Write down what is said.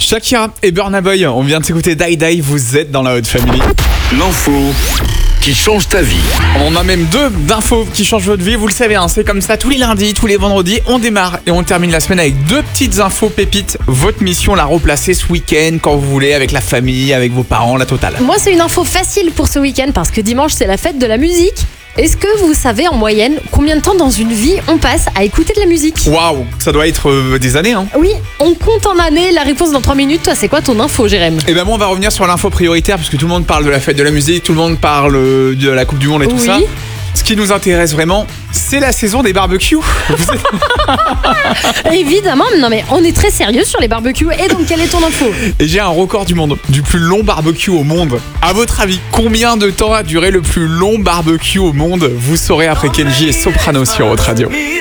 Shakira et Burna Boy, on vient de s'écouter Die Die, vous êtes dans la Haute Family. L'info qui change ta vie. On a même deux d'infos qui changent votre vie, vous le savez, hein, c'est comme ça tous les lundis, tous les vendredis, on démarre et on termine la semaine avec deux petites infos pépites. Votre mission, la replacer ce week-end quand vous voulez, avec la famille, avec vos parents, la totale. Moi, c'est une info facile pour ce week-end parce que dimanche, c'est la fête de la musique. Est-ce que vous savez en moyenne combien de temps dans une vie on passe à écouter de la musique ? Waouh, ça doit être des années, hein. Oui, on compte en années. La réponse dans 3 minutes. Toi, c'est quoi ton info, Jérém ? Et ben moi, on va revenir sur l'info prioritaire parce que tout le monde parle de la fête de la musique, tout le monde parle de la Coupe du Monde et tout Oui. ça. Ce qui nous intéresse vraiment, c'est la saison des barbecues. Évidemment, non mais on est très sérieux sur les barbecues. Et donc, quelle est ton info ? Et j'ai un record du monde, du plus long barbecue au monde. À votre avis, combien de temps a duré le plus long barbecue au monde ? Vous saurez après Kenji et Soprano sur votre radio.